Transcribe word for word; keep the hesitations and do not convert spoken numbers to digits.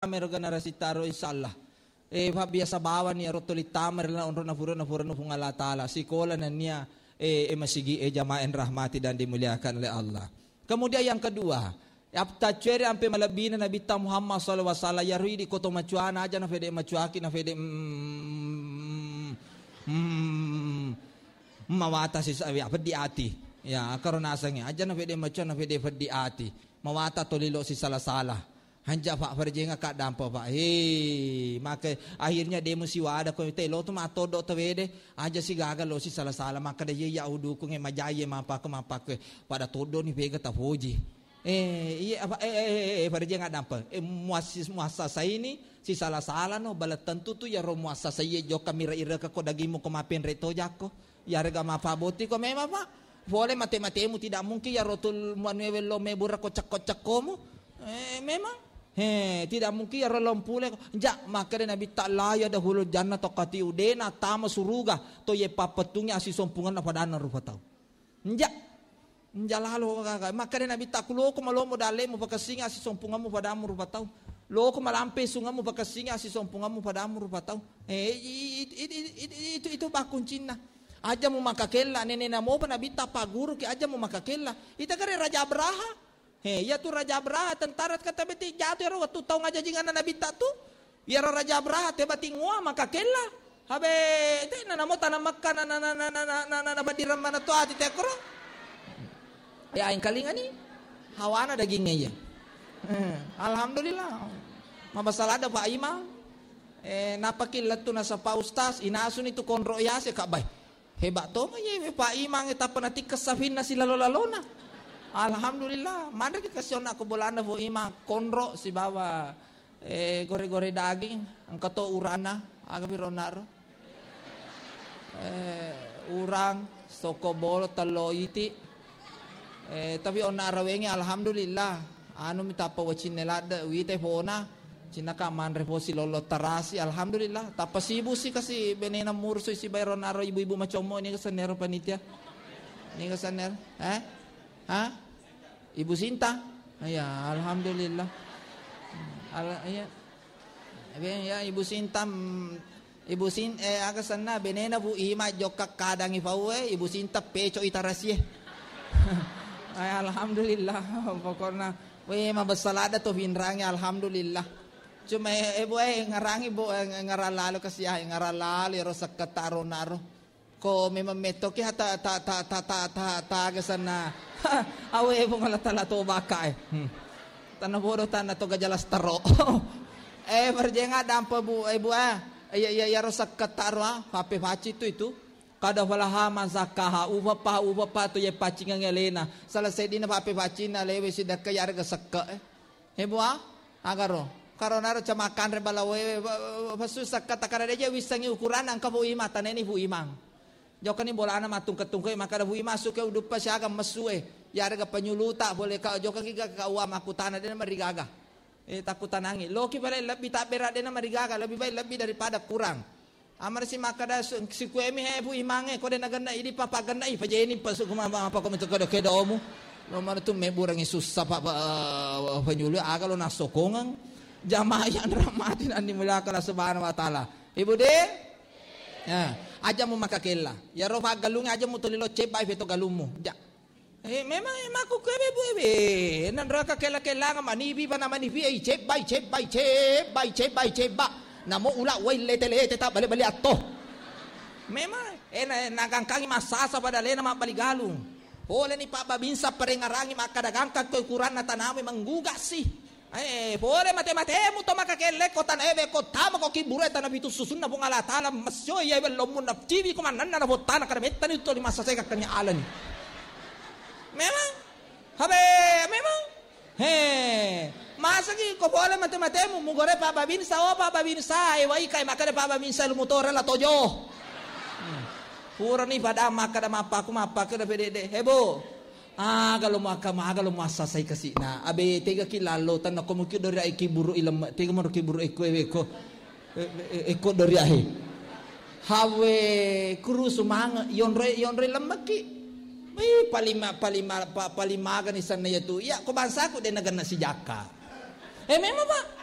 meron generasi taro inshallah. Eh biasa bawa niya rotulit tamar na unro na puro na puro na pong Allah Ta'ala. Sikola na niya eh, eh masigi eh jamaen rahmati dan dimuliakan oleh Allah. Kemudian yang kedua, apta cere ampe malabina Nabi ta Muhammad sallallahu alaihi wasallam ya ridi koto macuana aja na fede macuaki na fede mm, mm, mawata si sabi di ati. Ya karena asangnya aja na fede macuana na fede di ati. Mawata tolilo si salah-salah. Hanja pak perjenga kak dampo pak. Hei, maka akhirnya demo si wada ko te lo to mato do to vede aja si gagal lo si salah salah maka dia ya udu ko nge majaye mapa ko mapa ko pada todo ni pega ta hoji. Eh iya apa eh eh perjenga dampo. Eh muasis muasasa ini si salah salah no bala tentu tu ya ro muasasa ye jo kamira ira ka ko dagimo ko mapen reto jako. Ya rega mapa boti ko mema pak. Boleh mate-matemu tidak mungkin ya rotul manuel lo mebura ko cak-cak komu. Eh memang He, tidak mungkin ya rolong pule. Jak maka Nabi tak laya dahulu jannah tokati udena tama suruga to ye papetungnya asi sompungan apa dana rupa tau. Jak jak lalu maka Nabi tak kulo ko malomo dale mo pakasinga asi sompungan mo padamu rupa tau. Lo ko malampe sunga mo pakasinga asi sompungan mo padamu rupa tau. Eh itu itu ba kuncina. Aja mo makakela nene na mo pa Nabi tak paguru ki aja mo makakela. Ita kare Raja Abraha. Hei, ya tu Raja Abraha tentara kata beti jatuh ya waktu tahu ngaja jingan Nabi tak tu. Ya Raja Abraha teba tingua maka kela. Habe te na namo tanah Makkah na na na na na na na badiram mana tu ati tekro. Ya aing kalinga ni hawana dagingnya ya. Alhamdulillah. Mabasalah ada Pak Imam. Eh napakil tu na sa pa ustaz inasun itu konro ya se kabay. Hebat to ye Pak Imam eta penati kesafin na sila lolalona. Alhamdulillah, mana dikasih aku bolana bu ima konro si bawa eh gore-gore daging, angkat to urana, agak bironar, eh urang, soko bol talo iti, eh tapi onar rawengi alhamdulillah, anu minta pa wacin nelada, wite pona, cina kaman reposi lolo tarasi, alhamdulillah, tapa sibu sih kasih benena mursu si bayronaro ibu-ibu macomo ini kesenero panitia, ini kesener, eh? Hah? Ibu Sinta? Ya, alhamdulillah. Al ya. Ya, Ibu Sinta Ibu Sin eh aga sana benena bu ima jokak kadang ifawe Ibu Sinta peco itarasye. Ay alhamdulillah pokoknya we mabasalada to hinrangi alhamdulillah. Cuma ibu eh ngarangi bu ngaralalo kasi ay ngaralalo rosak kataro naro. Ko memang metoki hata ta ta ta ta ta ta aga sana. Awe ibu ngalatala to baka eh. Tanah bodoh tanah to gajalas taro. Eh berjenga dampa bu ibu ah. Ya ya ya rosak katarwa pape paci itu itu kada falaha mazakaha upapa upapa tu ye pacingan elena selesai dina pape pacina lewe sidak ke yarga sakka eh ibu ah agaro karena ro camakan re balawe pasu sakka takara deja wisangi ukuran angka bu ima taneni bu imang jokani bolana matung ketungke maka bu ima suke udupa siaga mesue yarga penyuluta boleh ka jokani ka uam aku tanah dina marigaga. Eh takutan angin. Loki balik lebih tak berat dia nama digagal lebih baik lebih daripada kurang. Amar si makada si kuemi he bu imange ko dia naganda ini papa ganda i paje ini pasuk kuma apa ko minta kada kada omu. Nomor tu me burangi susah pak penyulu aga lo nasokongan jamaah yang rahmatin andi mulaka subhanahu wa taala. Ibu de ya aja mu makakela. Ya rofa galung aja mu tolilo cebai veto galumu. Ja. Eh memang emang aku kebe bu ebe nandraka kela kela manibi pa na manibi ay cep bay cep bay cep bay cep bay cep ba namo ula way lete lete ta bali bali atto memang eh nagangkangi masasa pada lena mapaligalung boleh ni pa babinsa parengarangi makadagangkan ko ukuran na tanami mangguga si eh boleh mate mate mo to makakele ko tanebe ko tama ko kibureta na bitu susun na bungala tala masyo ya belomun na tivi ko manan na botana kada metan ito di masasa ka kanya alan. Memang, habe, memang, he, masa ki ko boleh mate-mate mu mugore papa binsa o papa binsa, e wai kai makade papa binsa lu motore la tojo. Pura ni pada makada mapa ku mapa kada pedede, hebo. Ah, kalau maka maga lu masa sai kasi na, abe tega kilalo tan ko mukyo dari ai kiburu ilam, tega mo kiburu eko eko, eko dari ai. Hawe kuru sumang yonre yonre lembaki. Eh palima palima pa, palimagan isan na yato. Ya ko bansa ko din nagana si Jaka. Eh memang pak